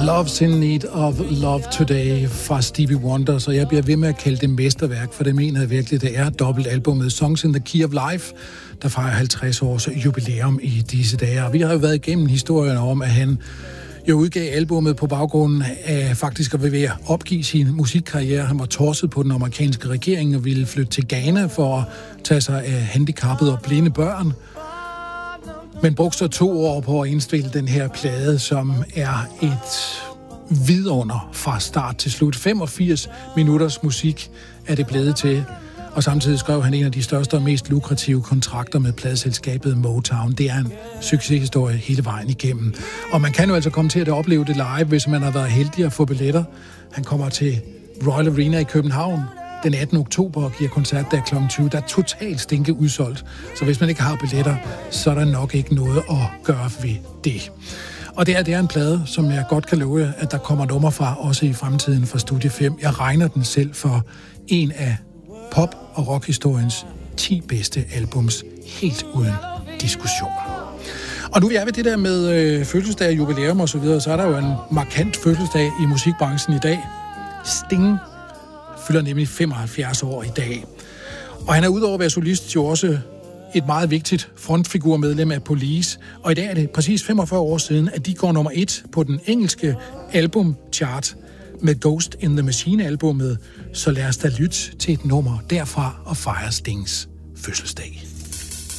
Love's in Need of Love Today fra Stevie Wonder, så jeg bliver ved med at kalde det mesterværk, for det mener jeg virkelig, det er dobbeltalbummet Songs in the Key of Life, der fejrer 50 års jubilæum i disse dage. Og vi har jo været igennem historien om, at han jo udgav albummet på baggrund af faktisk at være ved at opgive sin musikkarriere. Han var torset på den amerikanske regering og ville flytte til Ghana for at tage sig af handicappede og blinde børn. Men brugte så 2 år på at indspille den her plade, som er et vidunder fra start til slut. 85 minutters musik er det blevet til, og samtidig skrev han en af de største og mest lukrative kontrakter med pladeselskabet Motown. Det er en succeshistorie hele vejen igennem. Og man kan jo altså komme til at opleve det live, hvis man har været heldig at få billetter. Han kommer til Royal Arena i København den 18. oktober og giver koncert der kl. 20. Der er totalt stinke udsolgt, så hvis man ikke har billetter, så er der nok ikke noget at gøre ved det. Og det er en plade, som jeg godt kan love, at der kommer nummer fra, også i fremtiden fra Studie 5. Jeg regner den selv for en af pop- og rockhistoriens 10 bedste albums, helt uden diskussion. Og nu er vi ved det der med fødselsdag, jubilæum og så videre, så er der jo en markant fødselsdag i musikbranchen i dag. Sting fylder nemlig 75 år i dag. Og han er udover at være solist jo også et meget vigtigt frontfigurmedlem af Police. Og i dag er det præcis 45 år siden, at de går nummer 1 på den engelske albumchart med Ghost in the Machine-albummet. Så lad os da lytte til et nummer derfra og fejre Stings fødselsdag.